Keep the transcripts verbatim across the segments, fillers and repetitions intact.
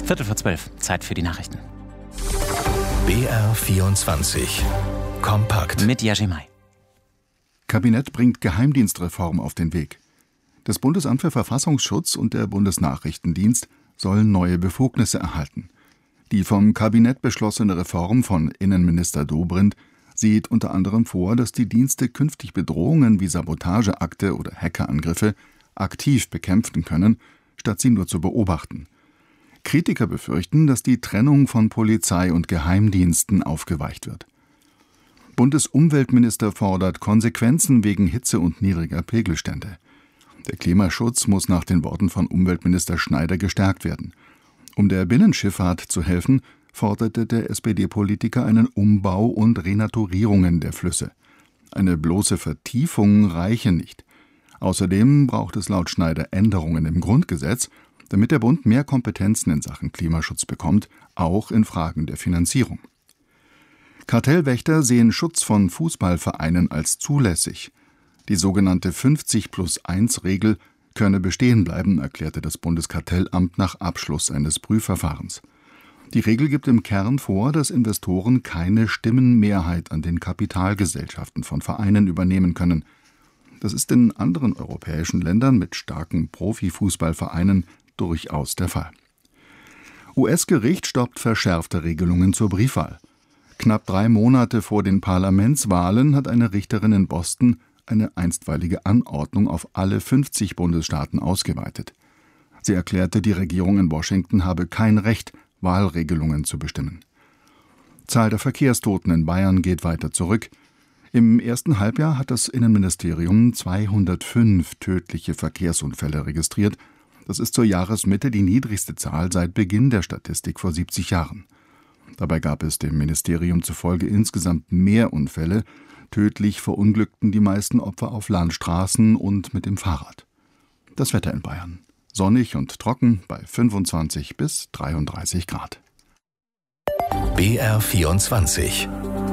Viertel vor zwölf, Zeit für die Nachrichten. B R vierundzwanzig. Kompakt. Mit Yajimai. Kabinett bringt Geheimdienstreform auf den Weg. Das Bundesamt für Verfassungsschutz und der Bundesnachrichtendienst sollen neue Befugnisse erhalten. Die vom Kabinett beschlossene Reform von Innenminister Dobrindt sieht unter anderem vor, dass die Dienste künftig Bedrohungen wie Sabotageakte oder Hackerangriffe aktiv bekämpfen können, statt sie nur zu beobachten. Kritiker befürchten, dass die Trennung von Polizei und Geheimdiensten aufgeweicht wird. Bundesumweltminister fordert Konsequenzen wegen Hitze und niedriger Pegelstände. Der Klimaschutz muss nach den Worten von Umweltminister Schneider gestärkt werden. Um der Binnenschifffahrt zu helfen, forderte der S P D-Politiker einen Umbau und Renaturierungen der Flüsse. Eine bloße Vertiefung reiche nicht. Außerdem braucht es laut Schneider Änderungen im Grundgesetz, damit der Bund mehr Kompetenzen in Sachen Klimaschutz bekommt, auch in Fragen der Finanzierung. Kartellwächter sehen Schutz von Fußballvereinen als zulässig. Die sogenannte fünfzig plus eins Regel könne bestehen bleiben, erklärte das Bundeskartellamt nach Abschluss eines Prüfverfahrens. Die Regel gibt im Kern vor, dass Investoren keine Stimmenmehrheit an den Kapitalgesellschaften von Vereinen übernehmen können. Das ist in anderen europäischen Ländern mit starken Profifußballvereinen durchaus der Fall. U S-Gericht stoppt verschärfte Regelungen zur Briefwahl. Knapp drei Monate vor den Parlamentswahlen hat eine Richterin in Boston eine einstweilige Anordnung auf alle fünfzig Bundesstaaten ausgeweitet. Sie erklärte, die Regierung in Washington habe kein Recht, Wahlregelungen zu bestimmen. Zahl der Verkehrstoten in Bayern geht weiter zurück. Im ersten Halbjahr hat das Innenministerium zweihundertfünf tödliche Verkehrsunfälle registriert. Das ist zur Jahresmitte die niedrigste Zahl seit Beginn der Statistik vor siebzig Jahren. Dabei gab es dem Ministerium zufolge insgesamt mehr Unfälle. Tödlich verunglückten die meisten Opfer auf Landstraßen und mit dem Fahrrad. Das Wetter in Bayern. Sonnig und trocken bei fünfundzwanzig bis dreiunddreißig Grad. B R vierundzwanzig.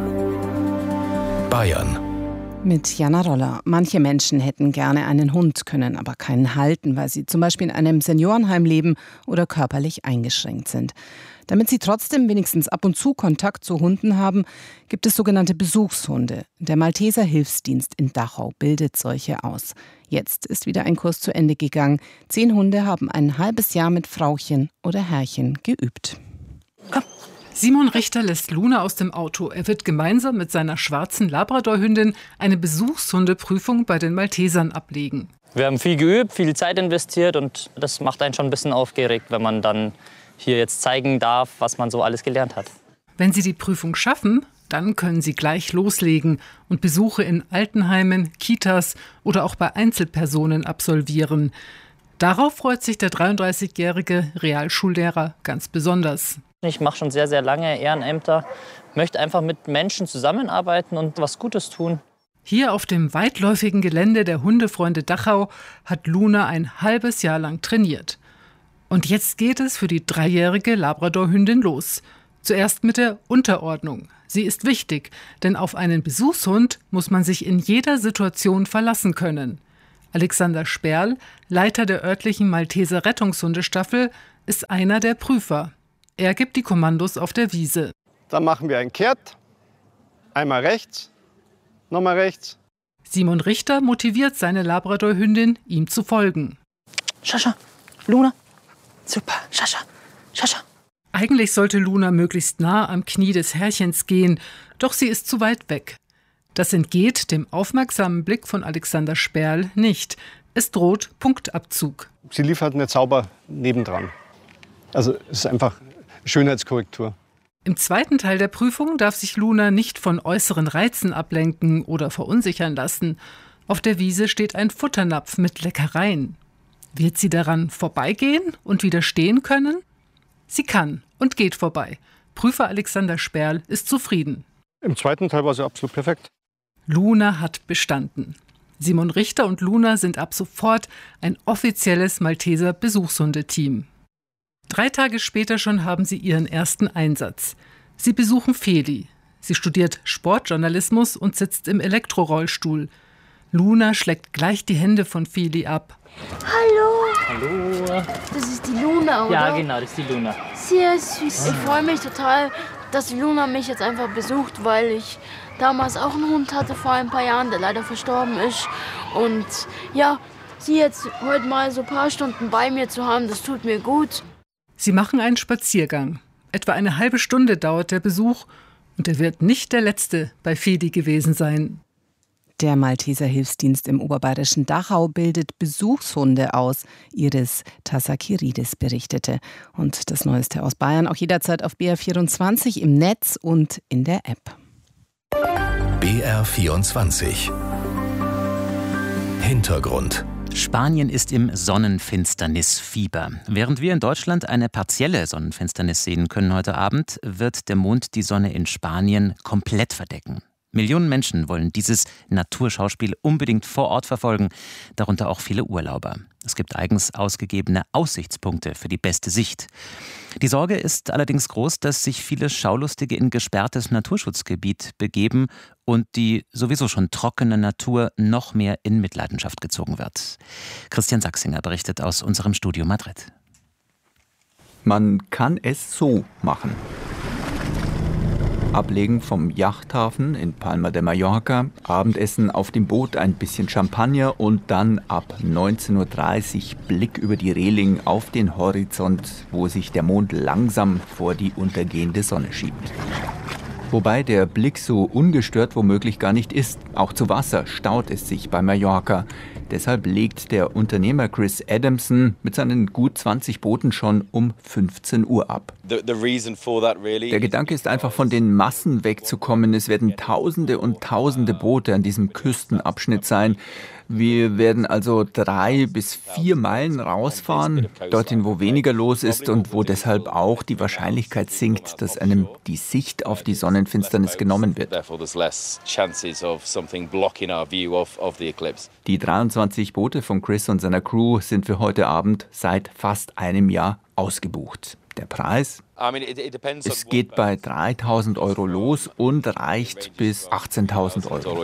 Bayern. Mit Jana Roller. Manche Menschen hätten gerne einen Hund, können aber keinen halten, weil sie zum Beispiel in einem Seniorenheim leben oder körperlich eingeschränkt sind. Damit sie trotzdem wenigstens ab und zu Kontakt zu Hunden haben, gibt es sogenannte Besuchshunde. Der Malteser Hilfsdienst in Dachau bildet solche aus. Jetzt ist wieder ein Kurs zu Ende gegangen. Zehn Hunde haben ein halbes Jahr mit Frauchen oder Herrchen geübt. Komm. Simon Richter lässt Luna aus dem Auto. Er wird gemeinsam mit seiner schwarzen Labradorhündin eine Besuchshundeprüfung bei den Maltesern ablegen. Wir haben viel geübt, viel Zeit investiert und das macht einen schon ein bisschen aufgeregt, wenn man dann hier jetzt zeigen darf, was man so alles gelernt hat. Wenn Sie die Prüfung schaffen, dann können Sie gleich loslegen und Besuche in Altenheimen, Kitas oder auch bei Einzelpersonen absolvieren. Darauf freut sich der dreiunddreißigjährige Realschullehrer ganz besonders. Ich mache schon sehr, sehr lange Ehrenämter, möchte einfach mit Menschen zusammenarbeiten und was Gutes tun. Hier auf dem weitläufigen Gelände der Hundefreunde Dachau hat Luna ein halbes Jahr lang trainiert. Und jetzt geht es für die dreijährige Labradorhündin los. Zuerst mit der Unterordnung. Sie ist wichtig, denn auf einen Besuchshund muss man sich in jeder Situation verlassen können. Alexander Sperl, Leiter der örtlichen Malteser Rettungshundestaffel, ist einer der Prüfer. Er gibt die Kommandos auf der Wiese. Dann machen wir ein Kehrt, einmal rechts, nochmal rechts. Simon Richter motiviert seine Labradorhündin, ihm zu folgen. Schascha, Luna, super, Schascha, Schascha. Eigentlich sollte Luna möglichst nah am Knie des Herrchens gehen, doch sie ist zu weit weg. Das entgeht dem aufmerksamen Blick von Alexander Sperl nicht. Es droht Punktabzug. Sie liefert nicht sauber nebendran. Also es ist einfach Schönheitskorrektur. Im zweiten Teil der Prüfung darf sich Luna nicht von äußeren Reizen ablenken oder verunsichern lassen. Auf der Wiese steht ein Futternapf mit Leckereien. Wird sie daran vorbeigehen und widerstehen können? Sie kann und geht vorbei. Prüfer Alexander Sperl ist zufrieden. Im zweiten Teil war sie absolut perfekt. Luna hat bestanden. Simon Richter und Luna sind ab sofort ein offizielles Malteser Besuchshundeteam. Drei Tage später schon haben sie ihren ersten Einsatz. Sie besuchen Feli. Sie studiert Sportjournalismus und sitzt im Elektrorollstuhl. Luna schlägt gleich die Hände von Feli ab. Hallo. Hallo. Das ist die Luna, oder? Ja, genau, das ist die Luna. Sehr süß. Ich freue mich total, dass die Luna mich jetzt einfach besucht, weil ich damals auch einen Hund hatte vor ein paar Jahren, der leider verstorben ist. Und ja, sie jetzt heute mal so ein paar Stunden bei mir zu haben, das tut mir gut. Sie machen einen Spaziergang. Etwa eine halbe Stunde dauert der Besuch und er wird nicht der letzte bei Fedi gewesen sein. Der Malteser Hilfsdienst im oberbayerischen Dachau bildet Besuchshunde aus, Iris Tassakiridis berichtete. Und das Neueste aus Bayern auch jederzeit auf B R vierundzwanzig im Netz und in der App. B R vierundzwanzig Hintergrund. Spanien ist im Sonnenfinsternisfieber. Während wir in Deutschland eine partielle Sonnenfinsternis sehen können heute Abend, wird der Mond die Sonne in Spanien komplett verdecken. Millionen Menschen wollen dieses Naturschauspiel unbedingt vor Ort verfolgen, darunter auch viele Urlauber. Es gibt eigens ausgegebene Aussichtspunkte für die beste Sicht. Die Sorge ist allerdings groß, dass sich viele Schaulustige in gesperrtes Naturschutzgebiet begeben und die sowieso schon trockene Natur noch mehr in Mitleidenschaft gezogen wird. Christian Sachsinger berichtet aus unserem Studio Madrid. Man kann es so machen. Ablegen vom Yachthafen in Palma de Mallorca, Abendessen auf dem Boot, ein bisschen Champagner und dann ab neunzehn Uhr dreißig Blick über die Reling auf den Horizont, wo sich der Mond langsam vor die untergehende Sonne schiebt. Wobei der Blick so ungestört womöglich gar nicht ist. Auch zu Wasser staut es sich bei Mallorca. Deshalb legt der Unternehmer Chris Adamson mit seinen gut zwanzig Booten schon um fünfzehn Uhr ab. Der Gedanke ist einfach, von den Massen wegzukommen. Es werden Tausende und Tausende Boote an diesem Küstenabschnitt sein. Wir werden also drei bis vier Meilen rausfahren, dorthin, wo weniger los ist und wo deshalb auch die Wahrscheinlichkeit sinkt, dass einem die Sicht auf die Sonnenfinsternis genommen wird. Die dreiundzwanzig Boote von Chris und seiner Crew sind für heute Abend seit fast einem Jahr ausgebucht. Der Preis? Es geht bei dreitausend Euro los und reicht bis achtzehntausend Euro.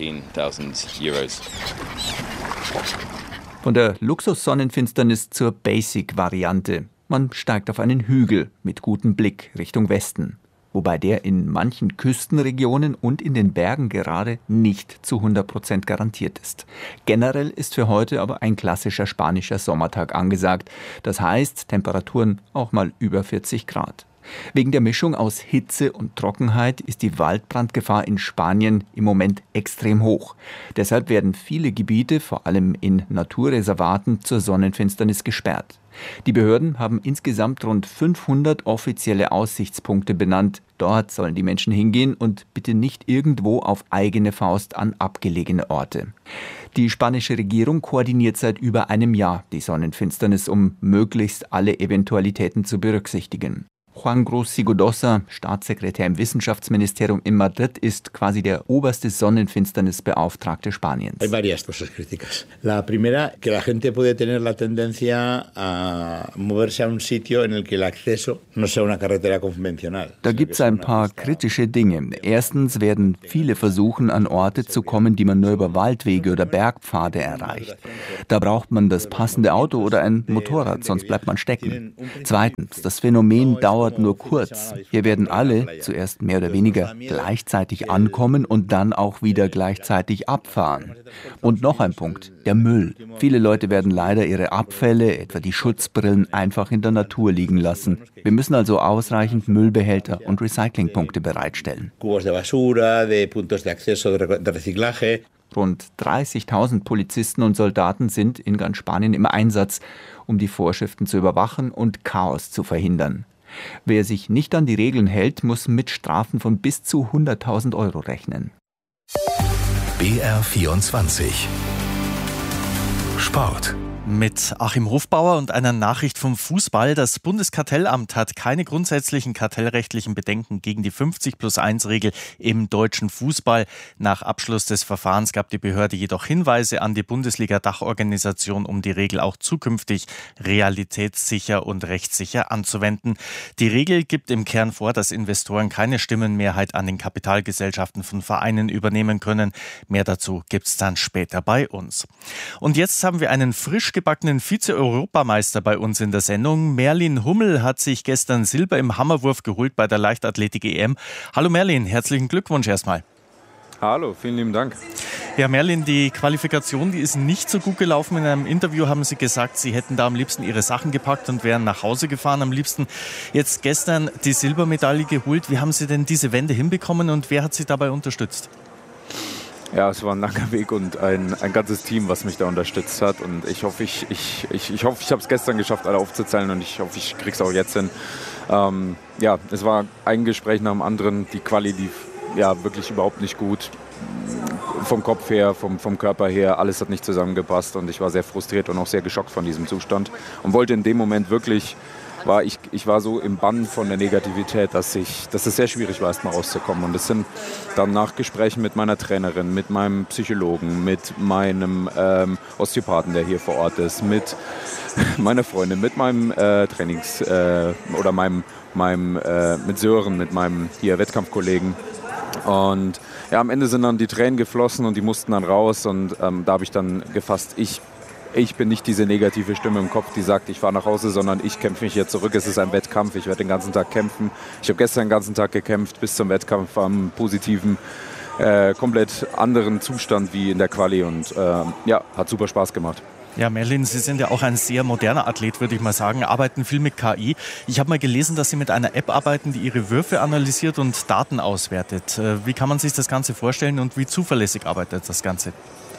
Von der Luxus-Sonnenfinsternis zur Basic-Variante. Man steigt auf einen Hügel mit gutem Blick Richtung Westen. Wobei der in manchen Küstenregionen und in den Bergen gerade nicht zu hundert Prozent garantiert ist. Generell ist für heute aber ein klassischer spanischer Sommertag angesagt. Das heißt, Temperaturen auch mal über vierzig Grad. Wegen der Mischung aus Hitze und Trockenheit ist die Waldbrandgefahr in Spanien im Moment extrem hoch. Deshalb werden viele Gebiete, vor allem in Naturreservaten, zur Sonnenfinsternis gesperrt. Die Behörden haben insgesamt rund fünfhundert offizielle Aussichtspunkte benannt. Dort sollen die Menschen hingehen und bitte nicht irgendwo auf eigene Faust an abgelegene Orte. Die spanische Regierung koordiniert seit über einem Jahr die Sonnenfinsternis, um möglichst alle Eventualitäten zu berücksichtigen. Juan Gros-Sigodosa, Staatssekretär im Wissenschaftsministerium in Madrid, ist quasi der oberste Sonnenfinsternisbeauftragte Spaniens. Hay varias cosas críticas. La primera, que la gente puede tener la tendencia a moverse a un sitio en el que el acceso no sea una carretera convencional. Da gibt es ein paar kritische Dinge. Erstens werden viele versuchen, an Orte zu kommen, die man nur über Waldwege oder Bergpfade erreicht. Da braucht man das passende Auto oder ein Motorrad, sonst bleibt man stecken. Zweitens, das Phänomen dauert nur kurz. Hier werden alle zuerst mehr oder weniger gleichzeitig ankommen und dann auch wieder gleichzeitig abfahren. Und noch ein Punkt, der Müll. Viele Leute werden leider ihre Abfälle, etwa die Schutzbrillen, einfach in der Natur liegen lassen. Wir müssen also ausreichend Müllbehälter und Recyclingpunkte bereitstellen. Rund dreißigtausend Polizisten und Soldaten sind in ganz Spanien im Einsatz, um die Vorschriften zu überwachen und Chaos zu verhindern. Wer sich nicht an die Regeln hält, muss mit Strafen von bis zu hunderttausend Euro rechnen. B R vierundzwanzig Sport. Mit Achim Hofbauer und einer Nachricht vom Fußball. Das Bundeskartellamt hat keine grundsätzlichen kartellrechtlichen Bedenken gegen die fünfzig plus eins Regel im deutschen Fußball. Nach Abschluss des Verfahrens gab die Behörde jedoch Hinweise an die Bundesliga-Dachorganisation, um die Regel auch zukünftig realitätssicher und rechtssicher anzuwenden. Die Regel gibt im Kern vor, dass Investoren keine Stimmenmehrheit an den Kapitalgesellschaften von Vereinen übernehmen können. Mehr dazu gibt's dann später bei uns. Und jetzt haben wir einen frisch frischgebackenen Vize-Europameister bei uns in der Sendung. Merlin Hummel hat sich gestern Silber im Hammerwurf geholt bei der Leichtathletik-E M. Hallo Merlin, herzlichen Glückwunsch erstmal. Hallo, vielen lieben Dank. Ja, Merlin, die Qualifikation, die ist nicht so gut gelaufen. In einem Interview haben Sie gesagt, Sie hätten da am liebsten Ihre Sachen gepackt und wären nach Hause gefahren. Am liebsten jetzt gestern die Silbermedaille geholt. Wie haben Sie denn diese Wende hinbekommen und wer hat Sie dabei unterstützt? Ja, es war ein langer Weg und ein, ein ganzes Team, was mich da unterstützt hat. Und ich hoffe, ich, ich, ich, ich, hoffe, ich habe es gestern geschafft, alle aufzuzählen und ich hoffe, ich kriege es auch jetzt hin. Ähm, ja, es war ein Gespräch nach dem anderen. Die Quali lief ja wirklich überhaupt nicht gut. Vom Kopf her, vom, vom Körper her, alles hat nicht zusammengepasst und ich war sehr frustriert und auch sehr geschockt von diesem Zustand und wollte in dem Moment wirklich, war ich, ich war so im Bann von der Negativität, dass, ich, dass es sehr schwierig war, erst mal rauszukommen. Und es sind dann nach Gesprächen mit meiner Trainerin, mit meinem Psychologen, mit meinem ähm, Osteopathen, der hier vor Ort ist, mit meiner Freundin, mit meinem äh, Trainings- äh, oder meinem, meinem äh, mit Sören, mit meinem hier Wettkampfkollegen. Und ja, am Ende sind dann die Tränen geflossen und die mussten dann raus und ähm, da habe ich dann gefasst, ich, ich bin nicht diese negative Stimme im Kopf, die sagt, ich fahre nach Hause, sondern ich kämpfe mich hier zurück. Es ist ein Wettkampf, ich werde den ganzen Tag kämpfen. Ich habe gestern den ganzen Tag gekämpft, bis zum Wettkampf am positiven, äh, komplett anderen Zustand wie in der Quali und äh, ja, hat super Spaß gemacht. Ja, Merlin, Sie sind ja auch ein sehr moderner Athlet, würde ich mal sagen, arbeiten viel mit K I. Ich habe mal gelesen, dass Sie mit einer App arbeiten, die Ihre Würfe analysiert und Daten auswertet. Wie kann man sich das Ganze vorstellen und wie zuverlässig arbeitet das Ganze?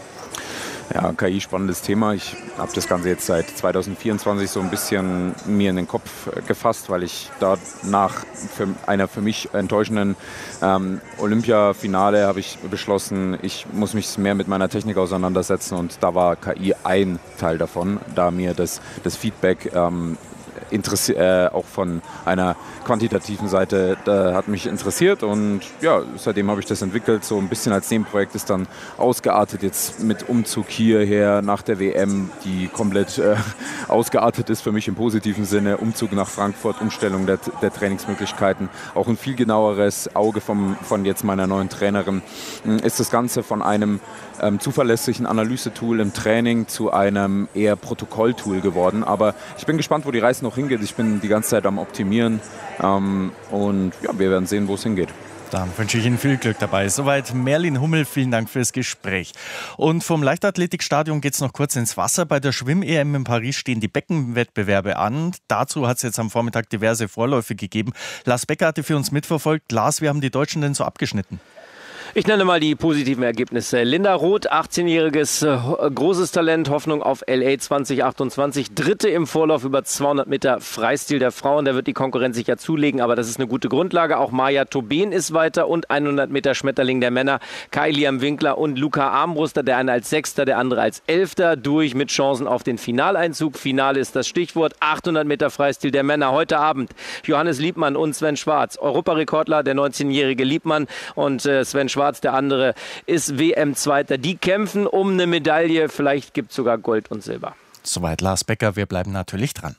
Ja, K I, spannendes Thema. Ich habe das Ganze jetzt seit zwanzig vierundzwanzig so ein bisschen mir in den Kopf gefasst, weil ich da nach für einer für mich enttäuschenden ähm, Olympiafinale habe ich beschlossen, ich muss mich mehr mit meiner Technik auseinandersetzen und da war K I ein Teil davon, da mir das, das Feedback ähm, Interesse, äh, auch von einer quantitativen Seite, da hat mich interessiert und ja, seitdem habe ich das entwickelt, so ein bisschen als Nebenprojekt, ist dann ausgeartet jetzt mit Umzug hierher nach der W M, die komplett äh, ausgeartet ist für mich im positiven Sinne, Umzug nach Frankfurt, Umstellung der, der Trainingsmöglichkeiten, auch ein viel genaueres Auge vom, von jetzt meiner neuen Trainerin, ist das Ganze von einem ähm, zuverlässigen Analysetool im Training zu einem eher Protokolltool geworden, aber ich bin gespannt, wo die Reise noch hingeht. Ich bin die ganze Zeit am Optimieren ähm, und ja, wir werden sehen, wo es hingeht. Dann wünsche ich Ihnen viel Glück dabei. Soweit Merlin Hummel, vielen Dank fürs Gespräch. Und vom Leichtathletikstadion geht es noch kurz ins Wasser. Bei der Schwimm-E M in Paris stehen die Beckenwettbewerbe an. Dazu hat es jetzt am Vormittag diverse Vorläufe gegeben. Lars Becker hatte für uns mitverfolgt. Lars, wie haben die Deutschen denn so abgeschnitten? Ich nenne mal die positiven Ergebnisse. Linda Roth, achtzehnjähriges äh, großes Talent, Hoffnung auf L A zwanzig achtundzwanzig. Dritte im Vorlauf über zweihundert Meter Freistil der Frauen. Da wird die Konkurrenz sicher zulegen, aber das ist eine gute Grundlage. Auch Maja Tobin ist weiter und hundert Meter Schmetterling der Männer. Kai Liam Winkler und Luca Armbruster, der eine als Sechster, der andere als Elfter, durch mit Chancen auf den Finaleinzug. Finale ist das Stichwort. achthundert Meter Freistil der Männer heute Abend. Johannes Liebmann und Sven Schwarz. Europarekordler, der neunzehnjährige Liebmann und äh, Sven Schwarz. Der andere ist W M-Zweiter. Die kämpfen um eine Medaille. Vielleicht gibt es sogar Gold und Silber. Soweit Lars Becker. Wir bleiben natürlich dran.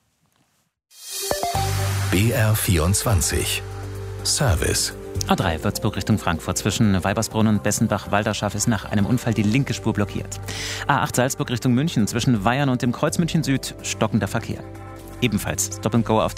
B R vierundzwanzig. Service. A drei Würzburg Richtung Frankfurt. Zwischen Weibersbrunn und Bessenbach-Walderschaff ist nach einem Unfall die linke Spur blockiert. A acht Salzburg Richtung München. Zwischen Weyern und dem Kreuz München Süd stockender Verkehr. Ebenfalls Stop and Go auf